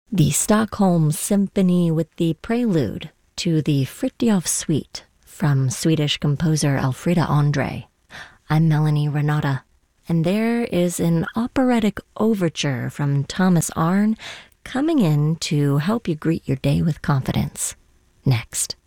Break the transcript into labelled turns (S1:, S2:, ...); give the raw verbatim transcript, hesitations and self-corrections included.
S1: The Stockholm Symphony with the prelude to the Fritjof Suite from Swedish composer Elfrida Andre. I'm Melanie Renata, and there is an operatic overture from Thomas Arne coming in to help you greet your day with confidence. Next.